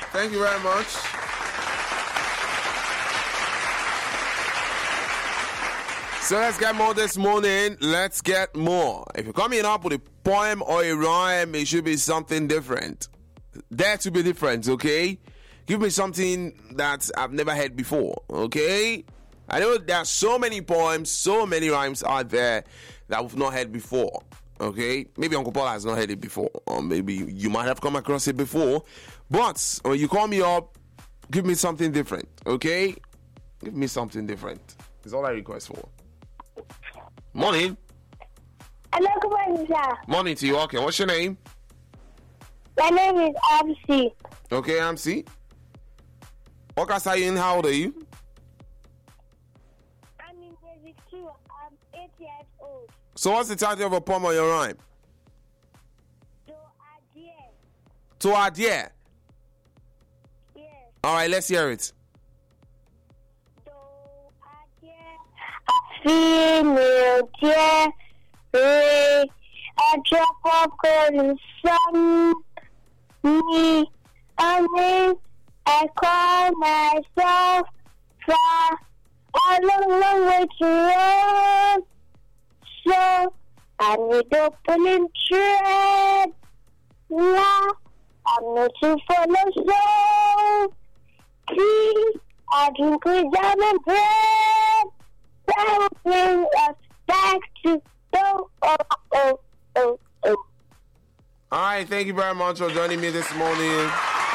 Thank you very much. So let's get more this morning. Let's get more. If you're coming up with a poem or a rhyme, it should be something different. Dare to be different, okay? Give me something that I've never heard before, okay? I know there are so many poems, so many rhymes out there that we've not heard before, okay? Maybe Uncle Paul has not heard it before, or maybe you might have come across it before. But when you call me up, give me something different, okay? Give me something different. That's all I request for. Morning. Hello, good morning, sir. Morning to you. Okay, what's your name? My name is MC. Okay, MC. What class are you in? How old are you? I'm in basic 2. I'm 8 years old. So what's the title of a poem or your rhyme? So, adieu. To adieu. Yes. All right, let's hear it. So, adieu. Female, dear. A drop of golden sun. Me, I call myself far. A long way to run. So, I need opening tread. Now, I'm not to follow so. Tea, I drink with jam and bread. That will bring us back to oh. All right, thank you very much for joining me this morning.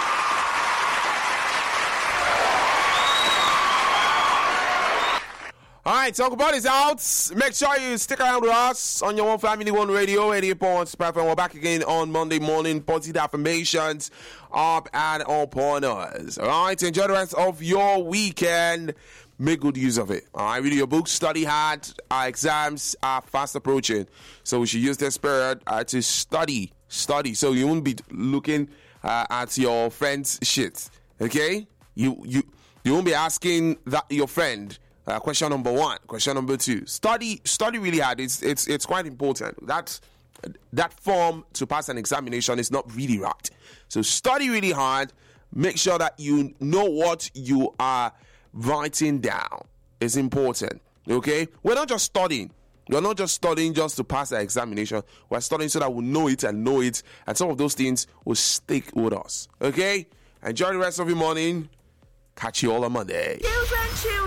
All right, Uncle Paul is out. Make sure you stick around with us on your One Family One Radio, 88.5. And we're back again on Monday morning. Positive affirmations up and upon us. All right, enjoy the rest of your weekend. Make good use of it. All right, read your books, study hard. Our exams are fast approaching, so we should use this period to study. So you won't be looking at your friend's shit. Okay, you won't be asking that your friend. Question number 1. Question number 2. Study really hard. It's quite important. That form to pass an examination is not really right. So study really hard. Make sure that you know what you are writing down. It's important. Okay? We're not just studying. We're not just studying just to pass the examination. We're studying so that we'll know it, and some of those things will stick with us. Okay? Enjoy the rest of your morning. Catch you all on Monday.